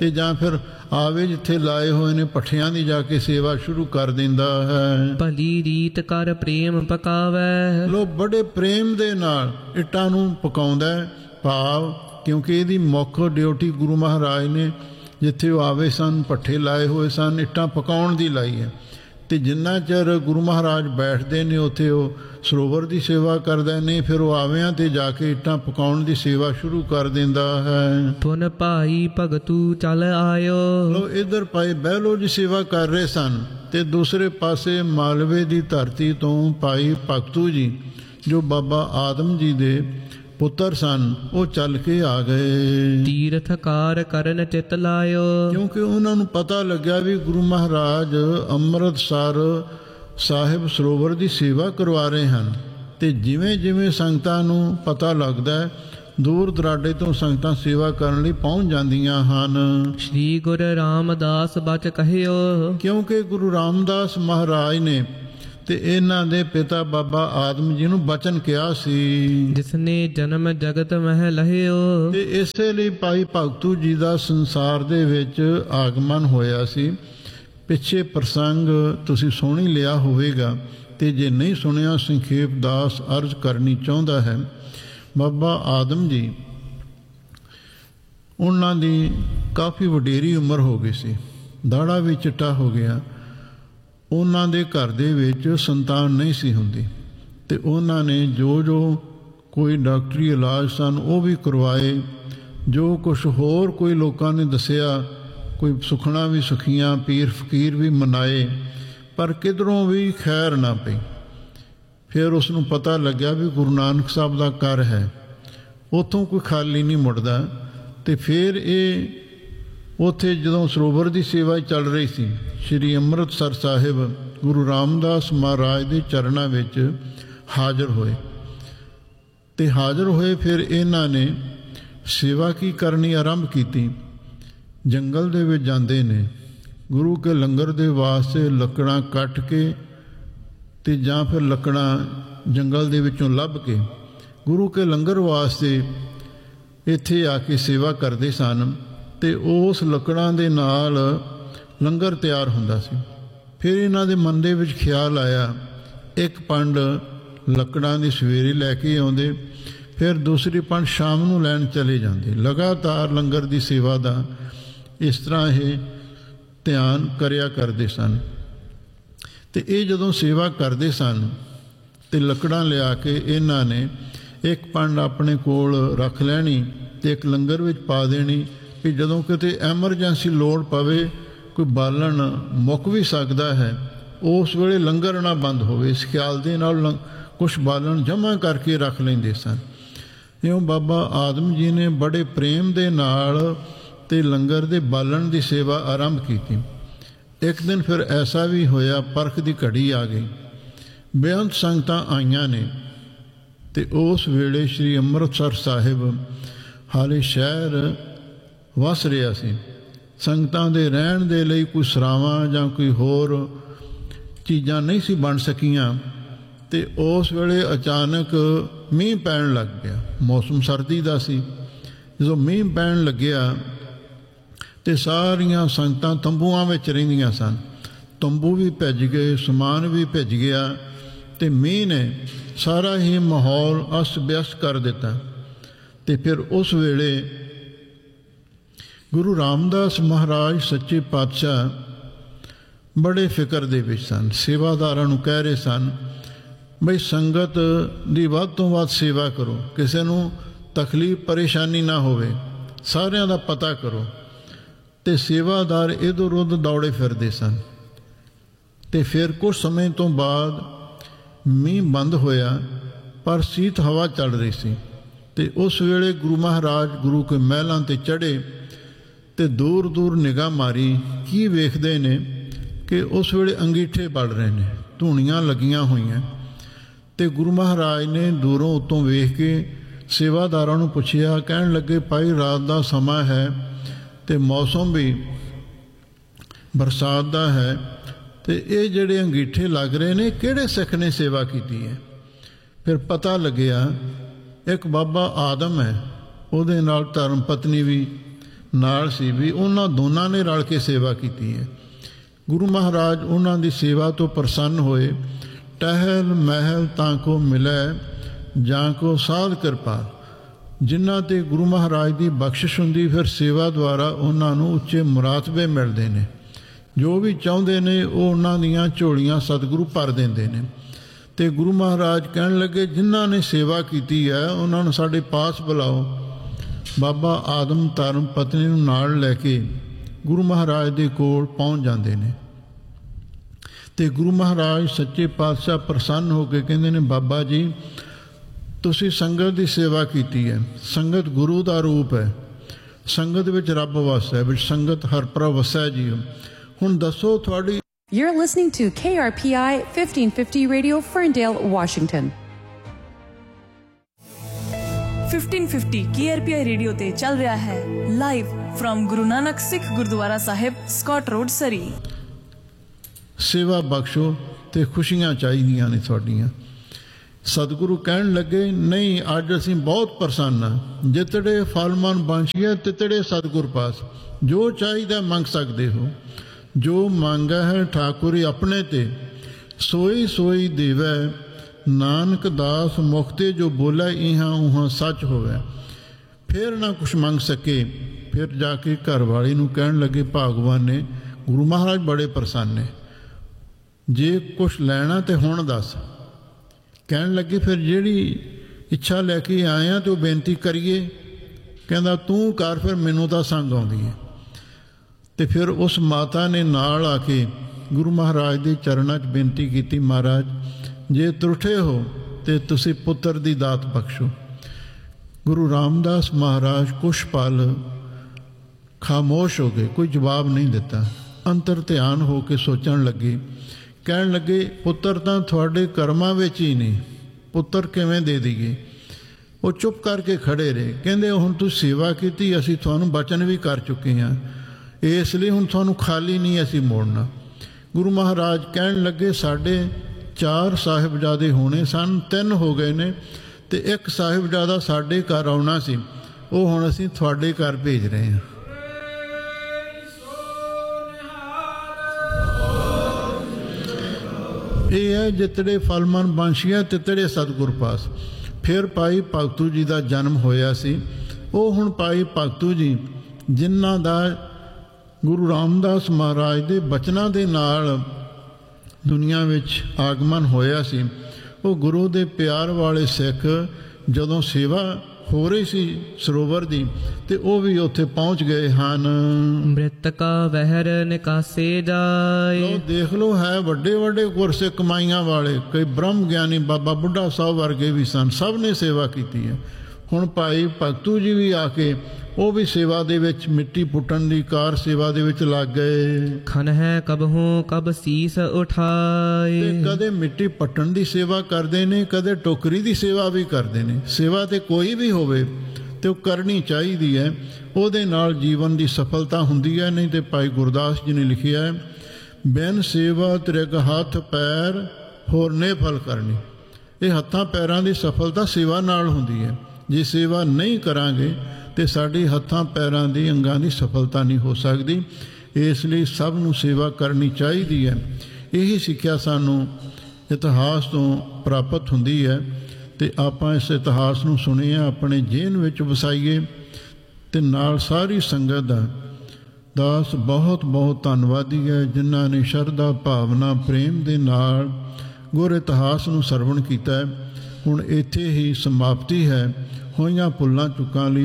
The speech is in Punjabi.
ਤੇ ਜਾਂ ਫਿਰ ਆਵੇ ਜਿੱਥੇ ਲਾਏ ਹੋਏ ਨੇ ਭੱਠਿਆਂ ਦੀ ਜਾ ਕੇ ਸੇਵਾ ਸ਼ੁਰੂ ਕਰ ਦਿੰਦਾ ਹੈ। ਭਲੀ ਰੀਤ ਕਰ ਪ੍ਰੇਮ ਪਕਾਵੈ, ਲੋ ਬੜੇ ਪ੍ਰੇਮ ਦੇ ਨਾਲ ਇੱਟਾਂ ਨੂੰ ਪਕਾਉਂਦਾ ਭਾਵ ਕਿਉਂਕਿ ਇਹਦੀ ਮੁੱਖ ਡਿਊਟੀ ਗੁਰੂ ਮਹਾਰਾਜ ਨੇ ਜਿੱਥੇ ਉਹ ਆਵੇ ਸਨ ਭੱਠੇ ਲਾਏ ਹੋਏ ਸਨ ਇੱਟਾਂ ਪਕਾਉਣ ਦੀ ਲਾਈ ਹੈ। ਤੇ ਜਿੰਨਾ ਚਿਰ ਗੁਰੂ ਮਹਾਰਾਜ ਬੈਠਦੇ ਨੇ ਉੱਥੇ ਉਹ ਸਰੋਵਰ ਦੀ ਸੇਵਾ ਕਰਦਾ ਨੇ, ਫਿਰ ਉਹ ਆਵਿਆਂ ਤੇ ਜਾ ਕੇ ਇੱਟਾਂ ਪਕਾਉਣ ਦੀ ਸੇਵਾ ਸ਼ੁਰੂ ਕਰ ਦਿੰਦਾ ਹੈ। ਪੁਨ ਭਾਈ ਭਗਤੂ ਚੱਲ ਆਇਓ, ਲੋ ਇੱਧਰ ਭਾਈ ਬਹਿਲੋ ਜੀ ਸੇਵਾ ਕਰ ਰਹੇ ਸਨ ਤੇ ਦੂਸਰੇ ਪਾਸੇ ਮਾਲਵੇ ਦੀ ਧਰਤੀ ਤੋਂ ਭਾਈ ਭਗਤੂ ਜੀ ਜੋ ਬਾਬਾ ਆਦਮ ਜੀ ਦੇ ਪੁੱਤਰ ਸਨ ਉਹ ਚੱਲ ਕੇ ਆ ਗਏ। ਤੀਰਥਕਾਰ ਕਰਨ ਚਿਤ ਲਾਇਓ, ਕਿਉਂਕਿ ਉਹਨਾਂ ਨੂੰ ਪਤਾ ਲੱਗਿਆ ਵੀ ਗੁਰੂ ਮਹਾਰਾਜ ਅੰਮ੍ਰਿਤਸਰ ਸਾਹਿਬ ਸਰੋਵਰ ਦੀ ਸੇਵਾ ਕਰਵਾ ਰਹੇ ਹਨ। ਤੇ ਜਿਵੇਂ ਜਿਵੇਂ ਸੰਗਤਾਂ ਨੂੰ ਪਤਾ ਲੱਗਦਾ ਦੂਰ ਦਰਾਡੇ ਤੋਂ ਸੰਗਤਾਂ ਸੇਵਾ ਕਰਨ ਲਈ ਪਹੁੰਚ ਜਾਂਦੀਆਂ ਹਨ। ਸ਼੍ਰੀ ਗੁਰੂ ਰਾਮਦਾਸ ਬਚ ਕਹਿਓ, ਕਿਉਂਕਿ ਗੁਰੂ ਰਾਮਦਾਸ ਮਹਾਰਾਜ ਨੇ ਤੇ ਇਹਨਾਂ ਦੇ ਪਿਤਾ ਬਾਬਾ ਆਦਮ ਜੀ ਨੂੰ ਬਚਨ ਕਿਹਾ ਸੀ, ਜਿਸਨੇ ਜਨਮ ਜਗਤ ਮਹਿ ਲਹਿਓ। ਤੇ ਇਸੇ ਲਈ ਭਾਈ ਭਗਤੂ ਜੀ ਦਾ ਸੰਸਾਰ ਦੇ ਵਿੱਚ ਆਗਮਨ ਹੋਇਆ ਸੀ। ਪਿੱਛੇ ਪ੍ਰਸੰਗ ਤੁਸੀਂ ਸੁਣ ਹੀ ਲਿਆ ਹੋਵੇਗਾ ਤੇ ਜੇ ਨਹੀਂ ਸੁਣਿਆ ਸੰਖੇਪ ਦਾਸ ਅਰਜ਼ ਕਰਨੀ ਚਾਹੁੰਦਾ ਹੈ। ਬਾਬਾ ਆਦਮ ਜੀ ਉਹਨਾਂ ਦੀ ਕਾਫੀ ਵਡੇਰੀ ਉਮਰ ਹੋ ਗਈ ਸੀ, ਦਾੜਾ ਵੀ ਚਿੱਟਾ ਹੋ ਗਿਆ। ਉਹਨਾਂ ਦੇ ਘਰ ਦੇ ਵਿੱਚ ਸੰਤਾਨ ਨਹੀਂ ਸੀ ਹੁੰਦੀ ਤੇ ਉਹਨਾਂ ਨੇ ਜੋ ਜੋ ਕੋਈ ਡਾਕਟਰੀ ਇਲਾਜ ਸਨ ਉਹ ਵੀ ਕਰਵਾਏ, ਜੋ ਕੁਛ ਹੋਰ ਕੋਈ ਲੋਕਾਂ ਨੇ ਦੱਸਿਆ, ਕੋਈ ਸੁਖਣਾ ਵੀ ਸੁਖੀਆਂ, ਪੀਰ ਫਕੀਰ ਵੀ ਮਨਾਏ, ਪਰ ਕਿਧਰੋਂ ਵੀ ਖੈਰ ਨਾ ਪਈ। ਫਿਰ ਉਸ ਨੂੰ ਪਤਾ ਲੱਗਿਆ ਵੀ ਗੁਰੂ ਨਾਨਕ ਸਾਹਿਬ ਦਾ ਘਰ ਹੈ, ਉੱਥੋਂ ਕੋਈ ਖਾਲੀ ਨਹੀਂ ਮੁੜਦਾ। ਤੇ ਫਿਰ ਇਹ ਉੱਥੇ ਜਦੋਂ ਸਰੋਵਰ ਦੀ ਸੇਵਾ ਚੱਲ ਰਹੀ ਸੀ, ਸ਼੍ਰੀ ਅੰਮ੍ਰਿਤਸਰ ਸਾਹਿਬ ਗੁਰੂ ਰਾਮਦਾਸ ਮਹਾਰਾਜ ਦੇ ਚਰਨਾਂ ਵਿੱਚ ਹਾਜ਼ਰ ਹੋਏ। ਤੇ ਹਾਜ਼ਰ ਹੋਏ ਫਿਰ ਇਹਨਾਂ ਨੇ ਸੇਵਾ ਕੀ ਕਰਨੀ ਆਰੰਭ ਕੀਤੀ। ਜੰਗਲ ਦੇ ਵਿੱਚ ਜਾਂਦੇ ਨੇ, ਗੁਰੂ ਕੇ ਲੰਗਰ ਦੇ ਵਾਸਤੇ ਲੱਕੜਾਂ ਕੱਟ ਕੇ ਤੇ ਜਾਂ ਫਿਰ ਲੱਕੜਾਂ ਜੰਗਲ ਦੇ ਵਿੱਚੋਂ ਲੱਭ ਕੇ ਗੁਰੂ ਕੇ ਲੰਗਰ ਵਾਸਤੇ ਇੱਥੇ ਆ ਕੇ ਸੇਵਾ ਕਰਦੇ ਸਨ। ਤੇ ਉਸ ਲੱਕੜਾਂ ਦੇ ਨਾਲ ਲੰਗਰ ਤਿਆਰ ਹੁੰਦਾ ਸੀ। ਫਿਰ ਇਹਨਾਂ ਦੇ ਮਨ ਦੇ ਵਿੱਚ ਖਿਆਲ ਆਇਆ, ਇੱਕ ਪੰਡ ਲੱਕੜਾਂ ਦੀ ਸਵੇਰੇ ਲੈ ਕੇ ਆਉਂਦੇ, ਫਿਰ ਦੂਸਰੀ ਪੰਡ ਸ਼ਾਮ ਨੂੰ ਲੈਣ ਚਲੇ ਜਾਂਦੇ। ਲਗਾਤਾਰ ਲੰਗਰ ਦੀ ਸੇਵਾ ਦਾ ਇਸ ਤਰ੍ਹਾਂ ਇਹ ਧਿਆਨ ਕਰਿਆ ਕਰਦੇ ਸਨ। ਤੇ ਇਹ ਜਦੋਂ ਸੇਵਾ ਕਰਦੇ ਸਨ ਤੇ ਲੱਕੜਾਂ ਲਿਆ ਕੇ ਇਹਨਾਂ ਨੇ ਇੱਕ ਪੰਡ ਆਪਣੇ ਕੋਲ ਰੱਖ ਲੈਣੀ ਤੇ ਇੱਕ ਲੰਗਰ ਵਿੱਚ ਪਾ ਦੇਣੀ ਕਿ ਜਦੋਂ ਕਿਤੇ ਐਮਰਜੈਂਸੀ ਲੋੜ ਪਵੇ, ਕੋਈ ਬਾਲਣ ਮੁੱਕ ਵੀ ਸਕਦਾ ਹੈ, ਉਸ ਵੇਲੇ ਲੰਗਰ ਨਾ ਬੰਦ ਹੋਵੇ। ਇਸ ਖਿਆਲ ਦੇ ਨਾਲ ਕੁਛ ਬਾਲਣ ਜਮ੍ਹਾਂ ਕਰਕੇ ਰੱਖ ਲੈਂਦੇ ਸਨ। ਇਉਂ ਬਾਬਾ ਆਦਮ ਜੀ ਨੇ ਬੜੇ ਪ੍ਰੇਮ ਦੇ ਨਾਲ ਤੇ ਲੰਗਰ ਦੇ ਬਾਲਣ ਦੀ ਸੇਵਾ ਆਰੰਭ ਕੀਤੀ। ਇੱਕ ਦਿਨ ਫਿਰ ਐਸਾ ਵੀ ਹੋਇਆ, ਪਰਖ ਦੀ ਘੜੀ ਆ ਗਈ, ਬੇਅੰਤ ਸੰਗਤਾਂ ਆਈਆਂ ਨੇ ਤੇ ਉਸ ਵੇਲੇ ਸ਼੍ਰੀ ਅੰਮ੍ਰਿਤਸਰ ਸਾਹਿਬ ਹਾਲੇ ਸ਼ਹਿਰ ਵਸ ਰਿਹਾ ਸੀ। ਸੰਗਤਾਂ ਦੇ ਰਹਿਣ ਦੇ ਲਈ ਕੋਈ ਸਰਾਵਾਂ ਜਾਂ ਕੋਈ ਹੋਰ ਚੀਜ਼ਾਂ ਨਹੀਂ ਸੀ ਬਣ ਸਕੀਆਂ। ਤੇ ਉਸ ਵੇਲੇ ਅਚਾਨਕ ਮੀਂਹ ਪੈਣ ਲੱਗ ਪਿਆ। ਮੌਸਮ ਸਰਦੀ ਦਾ ਸੀ। ਜਦੋਂ ਮੀਂਹ ਪੈਣ ਲੱਗਿਆ ਤੇ ਸਾਰੀਆਂ ਸੰਗਤਾਂ ਤੰਬੂਆਂ ਵਿੱਚ ਰਹਿੰਦੀਆਂ ਸਨ। ਤੰਬੂ ਵੀ ਭਿੱਜ ਗਏ, ਸਮਾਨ ਵੀ ਭਿੱਜ ਗਿਆ ਤੇ ਮੀਂਹ ਨੇ ਸਾਰਾ ਹੀ ਮਾਹੌਲ ਅਸਤ ਵਿਅਸਤ ਕਰ ਦਿੱਤਾ। ਤੇ ਫਿਰ ਉਸ ਵੇਲੇ ਗੁਰੂ ਰਾਮਦਾਸ ਮਹਾਰਾਜ ਸੱਚੇ ਪਾਤਸ਼ਾਹ ਬੜੇ ਫਿਕਰ ਦੇ ਵਿੱਚ ਸਨ। ਸੇਵਾਦਾਰਾਂ ਨੂੰ ਕਹਿ ਰਹੇ ਸਨ ਬਈ ਸੰਗਤ ਦੀ ਵੱਧ ਤੋਂ ਵੱਧ ਸੇਵਾ ਕਰੋ, ਕਿਸੇ ਨੂੰ ਤਕਲੀਫ ਪਰੇਸ਼ਾਨੀ ਨਾ ਹੋਵੇ, ਸਾਰਿਆਂ ਦਾ ਪਤਾ ਕਰੋ। ਤੇ ਸੇਵਾਦਾਰ ਇੱਧਰ ਉੱਧਰ ਦੌੜੇ ਫਿਰਦੇ ਸਨ। ਤੇ ਫਿਰ ਕੁਝ ਸਮੇਂ ਤੋਂ ਬਾਅਦ ਮੀਂਹ ਬੰਦ ਹੋਇਆ, ਪਰ ਸੀਤ ਹਵਾ ਚੱਲ ਰਹੀ ਸੀ। ਤੇ ਉਸ ਵੇਲੇ ਗੁਰੂ ਮਹਾਰਾਜ ਗੁਰੂ ਕੇ ਮਹਿਲਾਂ ਤੇ ਚੜ੍ਹੇ ਤੇ ਦੂਰ ਦੂਰ ਨਿਗਾਹ ਮਾਰੀ। ਕੀ ਵੇਖਦੇ ਨੇ ਕਿ ਉਸ ਵੇਲੇ ਅੰਗੀਠੇ ਬਲ ਰਹੇ ਨੇ, ਧੂਣੀਆਂ ਲੱਗੀਆਂ ਹੋਈਆਂ। ਤੇ ਗੁਰੂ ਮਹਾਰਾਜ ਨੇ ਦੂਰੋਂ ਉੱਤੋਂ ਵੇਖ ਕੇ ਸੇਵਾਦਾਰਾਂ ਨੂੰ ਪੁੱਛਿਆ, ਕਹਿਣ ਲੱਗੇ ਭਾਈ ਰਾਤ ਦਾ ਸਮਾਂ ਹੈ ਤੇ ਮੌਸਮ ਵੀ ਬਰਸਾਤ ਦਾ ਹੈ, ਤੇ ਇਹ ਜਿਹੜੇ ਅੰਗੀਠੇ ਲੱਗ ਰਹੇ ਨੇ ਕਿਹੜੇ ਸਿੱਖ ਨੇ ਸੇਵਾ ਕੀਤੀ ਹੈ? ਫਿਰ ਪਤਾ ਲੱਗਿਆ ਇੱਕ ਬਾਬਾ ਆਦਮ ਹੈ, ਉਹਦੇ ਨਾਲ ਧਰਮ ਪਤਨੀ ਵੀ ਨਾਲ ਸੀ ਵੀ ਉਹਨਾਂ ਦੋਨਾਂ ਨੇ ਰਲ ਕੇ ਸੇਵਾ ਕੀਤੀ ਹੈ। ਗੁਰੂ ਮਹਾਰਾਜ ਉਹਨਾਂ ਦੀ ਸੇਵਾ ਤੋਂ ਪ੍ਰਸੰਨ ਹੋਏ। ਟਹਿਲ ਮਹਿਲ ਤਾਂ ਕੋ ਮਿਲੈ ਜਾਂ ਕੋ ਸਾਧ ਕਿਰਪਾਲ। ਜਿਨ੍ਹਾਂ 'ਤੇ ਗੁਰੂ ਮਹਾਰਾਜ ਦੀ ਬਖਸ਼ਿਸ਼ ਹੁੰਦੀ, ਫਿਰ ਸੇਵਾ ਦੁਆਰਾ ਉਹਨਾਂ ਨੂੰ ਉੱਚੇ ਮੁਰਾਤਬੇ ਮਿਲਦੇ ਨੇ। ਜੋ ਵੀ ਚਾਹੁੰਦੇ ਨੇ ਉਹ ਉਹਨਾਂ ਦੀਆਂ ਝੋਲੀਆਂ ਸਤਿਗੁਰੂ ਭਰ ਦਿੰਦੇ ਨੇ। ਅਤੇ ਗੁਰੂ ਮਹਾਰਾਜ ਕਹਿਣ ਲੱਗੇ, ਜਿਨ੍ਹਾਂ ਨੇ ਸੇਵਾ ਕੀਤੀ ਹੈ ਉਹਨਾਂ ਨੂੰ ਸਾਡੇ ਪਾਸ ਬੁਲਾਓ। ਬਾਬਾ ਆਦਮ ਧਰਮ ਪਤਨੀ ਨੂੰ ਨਾਲ ਲੈ ਕੇ ਗੁਰੂ ਮਹਾਰਾਜ ਦੇ ਕੋਲ ਪਹੁੰਚ ਜਾਂਦੇ ਨੇ। ਅਤੇ ਗੁਰੂ ਮਹਾਰਾਜ ਸੱਚੇ ਪਾਤਸ਼ਾਹ ਪ੍ਰਸੰਨ ਹੋ ਕੇ ਕਹਿੰਦੇ ਨੇ, ਬਾਬਾ ਜੀ ਤੁਸੀਂ ਸੰਗਤ ਦੀ ਸੇਵਾ ਕੀਤੀ ਹੈ। ਸੰਗਤ ਗੁਰੂ ਦਾ ਰੂਪ ਹੈ, ਸੰਗਤ ਵਿੱਚ ਰੱਬ ਵਸਦਾ, ਵਿੱਚ ਸੰਗਤ ਹਰ ਪ੍ਰਭ ਵਸੈ ਜੀ। ਹੁਣ ਦੱਸੋ ਤੁਹਾਡੀ। You're listening to KRPI 1550 Radio, Ferndale, Washington. 1550 KRPI radio ਤੇ ਚੱਲ ਰਿਹਾ ਹੈ ਲਾਈਵ ਫਰਮ ਗੁਰੂ ਨਾਨਕ ਸਿੱਖ ਗੁਰਦੁਆਰਾ ਸਾਹਿਬ, ਸਕਾਟ ਰੋਡ, ਸਰੀ। ਸੇਵਾ ਬਖਸ਼ੋ ਤੇ ਖੁਸ਼ੀਆਂ ਚਾਹੀਦੀਆਂ ਨੇ ਤੁਹਾਡੀਆਂ। ਸਤਿਗੁਰੂ ਕਹਿਣ ਲੱਗੇ, ਨਹੀਂ ਅੱਜ ਅਸੀਂ ਬਹੁਤ ਪ੍ਰਸੰਨ ਹਾਂ। ਜਿਤੜੇ ਫਲ ਮਨ ਬਾਂਛੀਐ ਤਿਤੜੇ ਸਤਿਗੁਰ ਪਾਸ। ਜੋ ਚਾਹੀਦਾ ਮੰਗ ਸਕਦੇ ਹੋ। ਜੋ ਮੰਗਾ ਹੈ ਠਾਕੁਰ ਆਪਣੇ ਤੇ, ਸੋਈ ਸੋਈ ਦੇਵੈ। ਨਾਨਕ ਦਾਸ ਮੁਖ ਤੇ ਜੋ ਬੋਲੇ, ਇਹਾਂ ਉਹਾਂ ਸੱਚ ਹੋਵੇ। ਫਿਰ ਨਾ ਕੁਛ ਮੰਗ ਸਕੇ। ਫਿਰ ਜਾ ਕੇ ਘਰ ਵਾਲੀ ਨੂੰ ਕਹਿਣ ਲੱਗੇ, ਭਾਗਵਾਨ ਨੇ ਗੁਰੂ ਮਹਾਰਾਜ ਬੜੇ ਪ੍ਰਸੰਨ ਨੇ, ਜੇ ਕੁਛ ਲੈਣਾ ਤੇ ਹੁਣ ਦੱਸ। ਕਹਿਣ ਲੱਗੇ, ਫਿਰ ਜਿਹੜੀ ਇੱਛਾ ਲੈ ਕੇ ਆਏ ਆ ਤੇ ਉਹ ਬੇਨਤੀ ਕਰੀਏ। ਕਹਿੰਦਾ, ਤੂੰ ਕਰ, ਫਿਰ ਮੈਨੂੰ ਤਾਂ ਸੰਗ ਆਉਂਦੀ ਹੈ। ਅਤੇ ਫਿਰ ਉਸ ਮਾਤਾ ਨੇ ਨਾਲ ਆ ਕੇ ਗੁਰੂ ਮਹਾਰਾਜ ਦੇ ਚਰਨਾਂ 'ਚ ਬੇਨਤੀ ਕੀਤੀ, ਮਹਾਰਾਜ ਜੇ ਤਰੁੱਠੇ ਹੋ ਤੇ ਤੁਸੀਂ ਪੁੱਤਰ ਦੀ ਦਾਤ ਬਖਸ਼ੋ। ਗੁਰੂ ਰਾਮਦਾਸ ਮਹਾਰਾਜ ਕੁਛ ਪਲ ਖਾਮੋਸ਼ ਹੋ ਗਏ, ਕੋਈ ਜਵਾਬ ਨਹੀਂ ਦਿੱਤਾ। ਅੰਤਰ ਧਿਆਨ ਹੋ ਕੇ ਸੋਚਣ ਲੱਗੇ। ਕਹਿਣ ਲੱਗੇ, ਪੁੱਤਰ ਤਾਂ ਤੁਹਾਡੇ ਕਰਮਾਂ ਵਿੱਚ ਹੀ ਨਹੀਂ, ਪੁੱਤਰ ਕਿਵੇਂ ਦੇ ਦੇਈਏ। ਉਹ ਚੁੱਪ ਕਰਕੇ ਖੜੇ ਰਹੇ। ਕਹਿੰਦੇ, ਹੁਣ ਤੁਸੀਂ ਸੇਵਾ ਕੀਤੀ, ਅਸੀਂ ਤੁਹਾਨੂੰ ਬਚਨ ਵੀ ਕਰ ਚੁੱਕੇ ਹਾਂ, ਇਸ ਲਈ ਹੁਣ ਤੁਹਾਨੂੰ ਖਾਲੀ ਨਹੀਂ ਅਸੀਂ ਮੋੜਨਾ। ਗੁਰੂ ਮਹਾਰਾਜ ਕਹਿਣ ਲੱਗੇ, ਸਾਡੇ 4 ਸਾਹਿਬਜ਼ਾਦੇ ਹੋਣੇ ਸਨ, 3 ਹੋ ਗਏ ਨੇ, ਅਤੇ ਇੱਕ ਸਾਹਿਬਜ਼ਾਦਾ ਸਾਡੇ ਘਰ ਆਉਣਾ ਸੀ, ਉਹ ਹੁਣ ਅਸੀਂ ਤੁਹਾਡੇ ਘਰ ਭੇਜ ਰਹੇ ਹਾਂ। ਇਹ ਹੈ ਜਿਤੜੇ ਫਲ ਮਨ ਬਾਂਛੀਐ ਤਿਤੜੇ ਸਤਿਗੁਰ ਪਾਸ। ਫਿਰ ਭਾਈ ਭਗਤੂ ਜੀ ਦਾ ਜਨਮ ਹੋਇਆ ਸੀ। ਉਹ ਹੁਣ ਭਾਈ ਭਗਤੂ ਜੀ, ਜਿਨ੍ਹਾਂ ਦਾ ਗੁਰੂ ਰਾਮਦਾਸ ਮਹਾਰਾਜ ਦੇ ਬਚਨਾਂ ਦੇ ਨਾਲ ਦੁਨੀਆ ਵਿੱਚ ਆਗਮਨ ਹੋਇਆ ਸੀ। ਉਹ ਗੁਰੂ ਦੇ ਪਿਆਰ ਵਾਲੇ ਸਿੱਖ ਜਦੋਂ ਸੇਵਾ ਹੋ ਰਹੀ ਸੀ ਸਰੋਵਰ ਦੀ, ਤੇ ਉਹ ਵੀ ਉੱਥੇ ਪਹੁੰਚ ਗਏ ਹਨ। ਮ੍ਰਿਤਕਾ ਵਹਿਰ ਨਿਕਾਸੇ ਜਾਏ। ਦੇਖ ਲਓ, ਹੈ ਵੱਡੇ ਵੱਡੇ ਗੁਰਸਿੱਖ ਕਮਾਈਆਂ ਵਾਲੇ, ਕਈ ਬ੍ਰਹਮ ਗਿਆਨੀ ਬਾਬਾ ਬੁੱਢਾ ਸਾਹਿਬ ਵਰਗੇ ਵੀ ਸਨ, ਸਭ ਨੇ ਸੇਵਾ ਕੀਤੀ ਹੈ। ਹੁਣ ਭਾਈ ਭਗਤੂ ਜੀ ਵੀ ਆ ਕੇ ਉਹ ਵੀ ਸੇਵਾ ਦੇ ਵਿੱਚ ਮਿੱਟੀ ਪੁੱਟਣ ਦੀ ਕਾਰ ਸੇਵਾ ਦੇ ਵਿੱਚ ਲੱਗ ਗਏ। ਖਨ ਹੈ ਕਬਹੂ ਕਬ ਸੀਸ ਉਠਾਏ। ਤੇ ਕਦੇ ਮਿੱਟੀ ਪੱਟਣ ਦੀ ਸੇਵਾ ਕਰਦੇ ਨੇ, ਕਦੇ ਟੋਕਰੀ ਦੀ ਸੇਵਾ ਵੀ ਕਰਦੇ ਨੇ। ਸੇਵਾ ਤੇ ਕੋਈ ਵੀ ਹੋਵੇ ਤੇ ਉਹ ਕਰਨੀ ਚਾਹੀਦੀ ਹੈ, ਉਹਦੇ ਨਾਲ ਜੀਵਨ ਦੀ ਸਫਲਤਾ ਹੁੰਦੀ ਹੈ। ਨਹੀਂ ਤੇ ਭਾਈ ਗੁਰਦਾਸ ਜੀ ਨੇ ਲਿਖਿਆ ਹੈ, ਬਿਨ ਸੇਵਾ ਤ੍ਰਿਗ ਹੱਥ ਪੈਰ ਹੋਰ ਨੇ ਫਲ ਕਰਨੀ। ਇਹ ਹੱਥਾਂ ਪੈਰਾਂ ਦੀ ਸਫਲਤਾ ਸੇਵਾ ਨਾਲ ਹੁੰਦੀ ਹੈ। ਜੇ ਸੇਵਾ ਨਹੀਂ ਕਰਾਂਗੇ ਤੇ ਸਾਡੀ ਹੱਥਾਂ ਪੈਰਾਂ ਦੀ ਅੰਗਾਂ ਦੀ ਸਫਲਤਾ ਨਹੀਂ ਹੋ ਸਕਦੀ। ਇਸ ਲਈ ਸਭ ਨੂੰ ਸੇਵਾ ਕਰਨੀ ਚਾਹੀਦੀ ਹੈ। ਇਹੀ ਸਿੱਖਿਆ ਸਾਨੂੰ ਇਤਿਹਾਸ ਤੋਂ ਪ੍ਰਾਪਤ ਹੁੰਦੀ ਹੈ, ਅਤੇ ਆਪਾਂ ਇਸ ਇਤਿਹਾਸ ਨੂੰ ਸੁਣੀਏ, ਆਪਣੇ ਜੇਨ ਵਿੱਚ ਵਸਾਈਏ। ਅਤੇ ਨਾਲ ਸਾਰੀ ਸੰਗਤ ਦਾ ਦਾਸ ਬਹੁਤ ਬਹੁਤ ਧੰਨਵਾਦੀ ਹੈ, ਜਿਨ੍ਹਾਂ ਨੇ ਸ਼ਰਧਾ ਭਾਵਨਾ ਪ੍ਰੇਮ ਦੇ ਨਾਲ ਗੁਰ ਇਤਿਹਾਸ ਨੂੰ ਸਰਵਣ ਕੀਤਾ ਹੈ। ਹੁਣ ਇੱਥੇ ਹੀ ਸਮਾਪਤੀ ਹੈ। ਹੋਈਆਂ ਭੁੱਲਾਂ ਚੁੱਕਾਂ ਲਈ